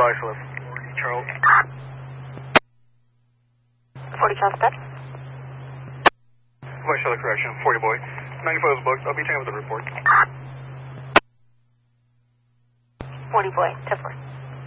Isolate. Charles. 40 Charles Bed. Voice Charlotte correction. 40 boy. 95 is booked. I'll be 10 with the report. 40 boy. 10-4.